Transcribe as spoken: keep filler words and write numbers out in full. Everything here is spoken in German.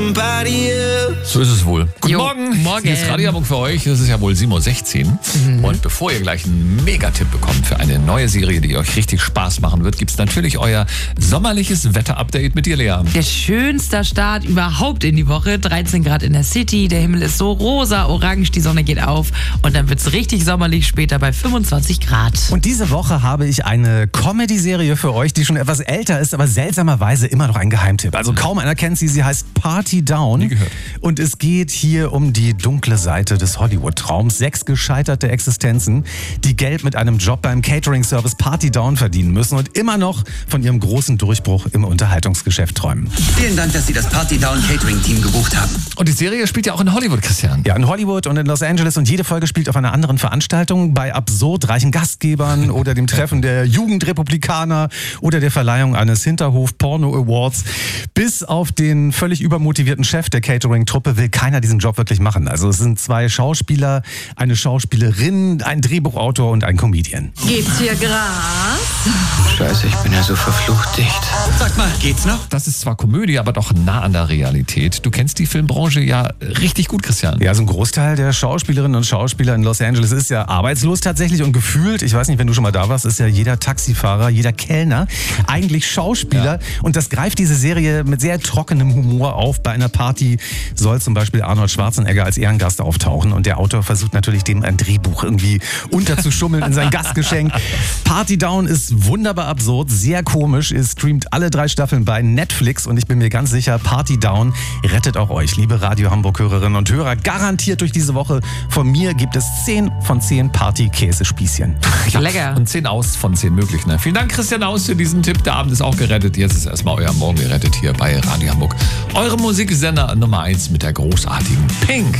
So ist es wohl. Guten Jo, Morgen. morgen. Hier ist Radio Hamburg für euch. Es ist ja wohl sieben Uhr sechzehn. Mhm. Und bevor ihr gleich einen Megatipp bekommt für eine neue Serie, die euch richtig Spaß machen wird, gibt es natürlich euer sommerliches Wetter-Update mit dir, Lea. Der schönste Start überhaupt in die Woche. dreizehn Grad in der City, der Himmel ist so rosa, orange, die Sonne geht auf und dann wird es richtig sommerlich später bei fünfundzwanzig Grad. Und diese Woche habe ich eine Comedy-Serie für euch, die schon etwas älter ist, aber seltsamerweise immer noch ein Geheimtipp. Also kaum einer kennt sie, sie heißt Party Down. Nie gehört. Und es geht hier um die dunkle Seite des Hollywood-Traums. Sechs gescheiterte Existenzen, die Geld mit einem Job beim Catering-Service Party Down verdienen müssen und immer noch von ihrem großen Durchbruch im Unterhaltungsgeschäft träumen. Vielen Dank, dass Sie das Party Down Catering Team gebucht haben. Und die Serie spielt ja auch in Hollywood, Christian. Ja, in Hollywood und in Los Angeles und jede Folge spielt auf einer anderen Veranstaltung, bei absurd reichen Gastgebern oder dem Treffen der Jugendrepublikaner oder der Verleihung eines Hinterhof-Porno-Awards. Bis auf den völlig übermotivierten Chef der Catering-Truppe will keiner diesen Job wirklich machen. Also es sind zwei Schauspieler, eine Schauspielerin, ein Drehbuchautor und ein Comedian. Gibt's hier Gras? Scheiße, ich bin ja so verflucht dicht. Sag mal, geht's noch? Das ist zwar Komödie, aber doch nah an der Realität. Du kennst die Filmbranche ja richtig gut, Christian. Ja, so ein Großteil der Schauspielerinnen und Schauspieler in Los Angeles ist ja arbeitslos tatsächlich und gefühlt, ich weiß nicht, wenn du schon mal da warst, ist ja jeder Taxifahrer, jeder Kellner eigentlich Schauspieler. Ja. Und das greift diese Serie mit sehr trockenem Humor auf. Bei einer Party soll zum Beispiel Arnold Schwarzenegger als Ehrengast auftauchen und der Autor versucht natürlich dem ein Drehbuch irgendwie unterzuschummeln in sein Gastgeschenk. Party Down ist wunderbar absurd, sehr komisch. Ihr streamt alle drei Staffeln bei Netflix und ich bin mir ganz sicher, Party Down rettet auch euch, liebe Radio Hamburg-Hörerinnen und Hörer. Garantiert durch diese Woche. Von mir gibt es zehn von zehn Party-Käsespießchen. Ja, lecker. Und zehn aus von zehn möglich. Ne? Vielen Dank, Christian Aus, für diesen Tipp. Der Abend ist auch gerettet. Jetzt ist erstmal euer Morgen gerettet hier bei Radio Hamburg. Eure Musiksender Nummer eins mit der großartigen Pink.